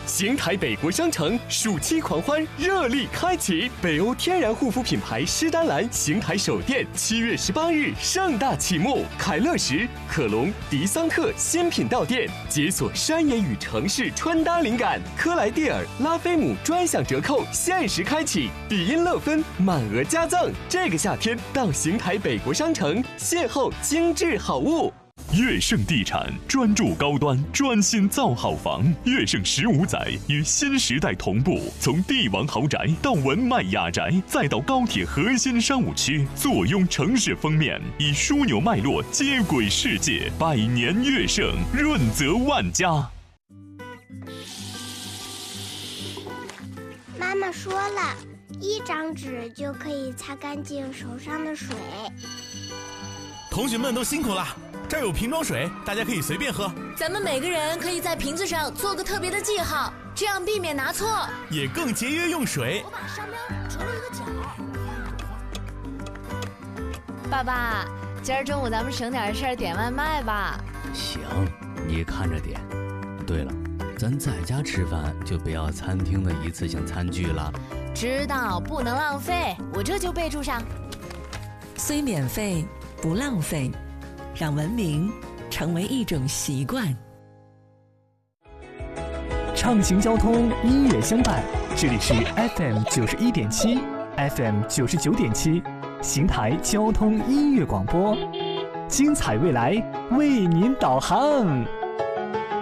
邢台北国商城暑期狂欢热力开启，北欧天然护肤品牌诗丹兰邢台首店7月18日盛大启幕，凯乐石、可隆、迪桑特新品到店，解锁山野与城市穿搭灵感。科莱蒂尔、拉菲姆专享折扣限时开启，比音乐芬满额加赠。这个夏天到邢台北国商城邂逅精致好物。 悦盛地产专注高端，专心造好房。悦盛15载与新时代同步，从帝王豪宅到文迈雅宅，再到高铁核心商务区，坐拥城市封面，以枢纽脉络接轨世界。百年悦盛，润泽万家。 妈妈说了，1张纸就可以擦干净手上的水。 同学们都辛苦了。这儿有瓶装水，大家可以随便喝。 咱们每个人可以在瓶子上做个特别的记号，这样避免拿错， 也更节约用水。 我把商标折了一个角。爸爸，今儿中午咱们省点事儿点外卖吧。 行，你看着点。对了，咱在家吃饭就不要餐厅的一次性餐具了。 知道，不能浪费，我这就备注上。 虽免费，不浪费。让文明成为一种习惯。 畅行交通，音乐相伴。这里是 FM 91.7 ，FM 99.7，邢台交通音乐广播，精彩未来为您导航。